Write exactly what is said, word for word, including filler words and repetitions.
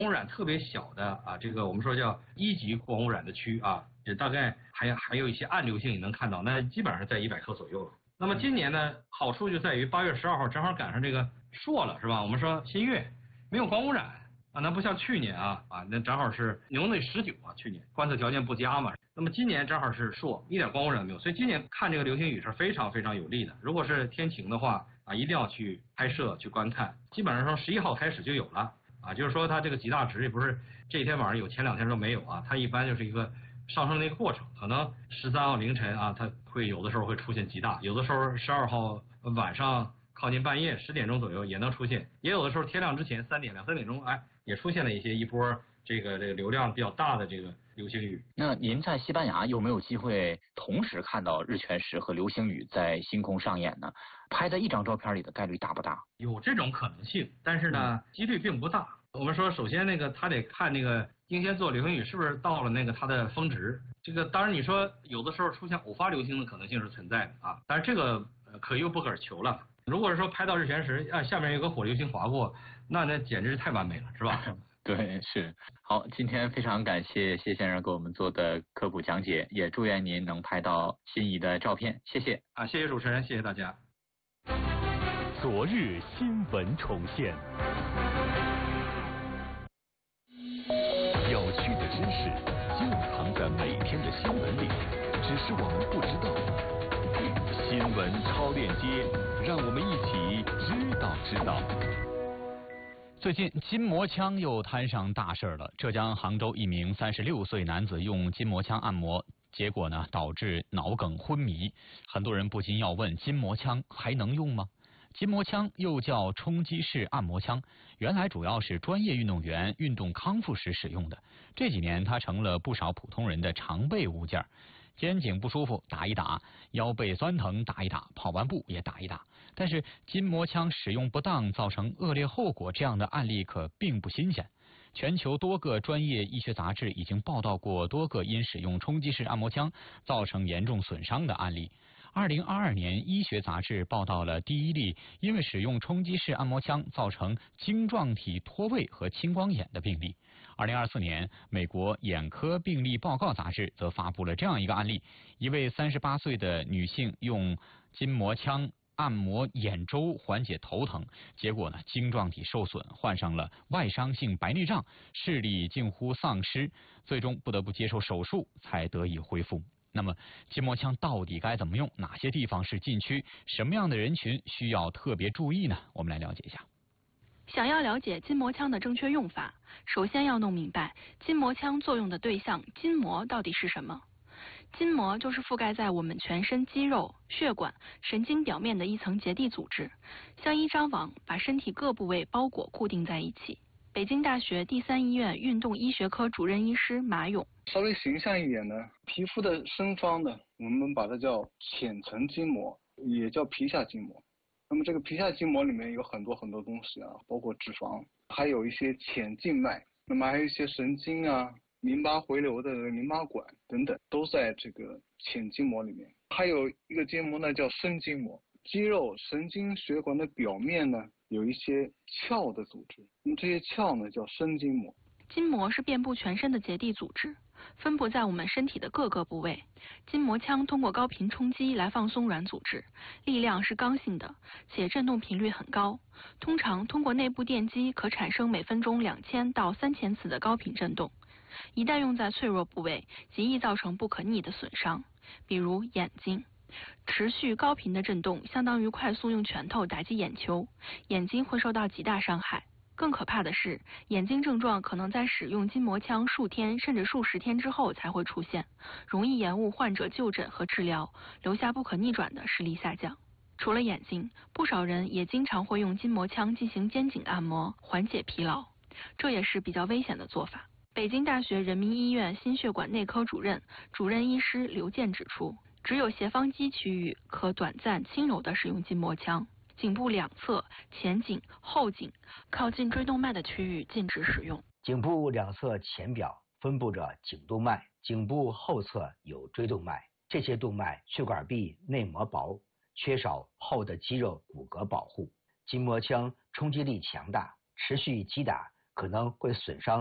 污染特别小的啊，这个我们说叫一级光污染的区啊，这大概还还有一些暗流星也能看到，那基本上在一百克左右了。那么今年呢，好处就在于八月十二号正好赶上这个朔了，是吧？我们说新月没有光污染啊，那不像去年啊啊，那正好是牛内十九啊，去年观测条件不佳嘛。那么今年正好是朔，一点光污染没有，所以今年看这个流星雨是非常非常有利的。如果是天晴的话啊，一定要去拍摄去观看。基本上从十一号开始就有了啊，就是说它这个极大值也不是这一天晚上有，前两天都没有啊，它一般就是一个上升的一个过程，可能十三号凌晨啊，它会有的时候会出现极大，有的时候十二号晚上靠近半夜十点钟左右也能出现，也有的时候天亮之前三点两三点钟，哎，也出现了一些一波这个这个流量比较大的这个流星雨。 那您在西班牙有没有机会同时看到日全食和流星雨在星空上演呢？拍在一张照片里的概率大不大？ 有这种可能性，但是呢，几率并不大。我们说，首先那个他得看那个英仙座流星雨是不是到了那个它的峰值。这个当然你说有的时候出现偶发流星的可能性是存在的啊，但是这个可遇不可求了。如果是说拍到日全食啊，下面有个火流星划过，那那简直是太完美了，是吧？ 对，是。好，今天非常感谢谢先生给我们做的科普讲解，也祝愿您能拍到心仪的照片，谢谢。 啊，谢谢主持人，谢谢大家。 昨日新闻重现，有趣的知识就藏在每天的新闻里，只是我们不知道。新闻超链接，让我们一起知道知道。 最近筋膜枪又摊上大事了。浙江杭州一名三十六岁男子用筋膜枪按摩，结果呢导致脑梗昏迷。很多人不禁要问：筋膜枪还能用吗？筋膜枪又叫冲击式按摩枪，原来主要是专业运动员运动康复时使用的。这几年它成了不少普通人的常备物件。肩颈不舒服打一打，腰背酸疼打一打，跑完步也打一打。但是筋膜枪使用不当造成恶劣后果，这样的案例可并不新鲜。全球多个专业医学杂志已经报道过多个因使用冲击式按摩枪造成严重损伤的案例。二零二二年，医学杂志报道了第一例因为使用冲击式按摩枪造成晶状体脱位和青光眼的病例。二零二四年，美国眼科病例报告杂志则发布了这样一个案例：一位三十八岁的女性用筋膜枪按摩眼周缓解头疼，结果呢晶状体受损，患上了外伤性白内障，视力近乎丧失，最终不得不接受手术才得以恢复。那么筋膜枪到底该怎么用？哪些地方是禁区？什么样的人群需要特别注意呢？我们来了解一下。 想要了解筋膜枪的正确用法，首先要弄明白筋膜枪作用的对象筋膜到底是什么。筋膜就是覆盖在我们全身肌肉、血管、神经表面的一层结缔组织，像一张网把身体各部位包裹固定在一起。北京大学第三医院运动医学科主任医师马勇： 稍微形象一点呢，皮肤的深方呢，我们把它叫浅层筋膜，也叫皮下筋膜。那么这个皮下筋膜里面有很多很多东西啊，包括脂肪，还有一些浅静脉，那么还有一些神经啊、淋巴回流的淋巴管等等，都在这个浅筋膜里面。还有一个筋膜呢叫深筋膜，肌肉、神经血管的表面呢有一些鞘的组织，那么这些鞘呢叫深筋膜。 筋膜是遍布全身的结缔组织，分布在我们身体的各个部位。筋膜枪通过高频冲击来放松软组织，力量是刚性的，且振动频率很高。通常通过内部电击可产生每分钟两千到三千次的高频振动。一旦用在脆弱部位，极易造成不可逆的损伤，比如眼睛。持续高频的振动相当于快速用拳头打击眼球，眼睛会受到极大伤害。更可怕的是，眼睛症状可能在使用筋膜枪数天甚至数十天之后才会出现，容易延误患者就诊和治疗，留下不可逆转的视力下降。除了眼睛，不少人也经常会用筋膜枪进行肩颈按摩，缓解疲劳，这也是比较危险的做法。北京大学人民医院心血管内科主任、主任医师刘健指出，只有斜方肌区域可短暂轻柔地使用筋膜枪，颈部两侧、前颈、后颈靠近椎动脉的区域禁止使用。 颈部两侧前表分布着颈动脉，颈部后侧有椎动脉，这些动脉血管壁内膜薄，缺少厚的肌肉骨骼保护。筋膜枪冲击力强大，持续击打可能会损伤